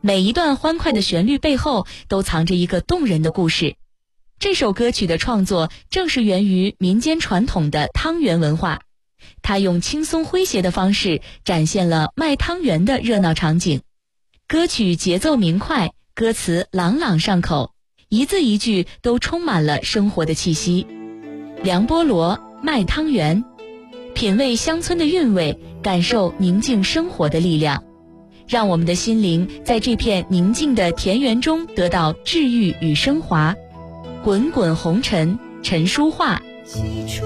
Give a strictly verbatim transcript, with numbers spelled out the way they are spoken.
每一段欢快的旋律背后都藏着一个动人的故事。这首歌曲的创作正是源于民间传统的汤圆文化，它用轻松诙谐的方式展现了卖汤圆的热闹场景。歌曲节奏明快，歌词朗朗上口，一字一句都充满了生活的气息。梁波罗卖汤圆，品味乡村的韵味，感受宁静生活的力量，让我们的心灵在这片宁静的田园中得到治愈与升华。滚滚红尘，陈淑桦。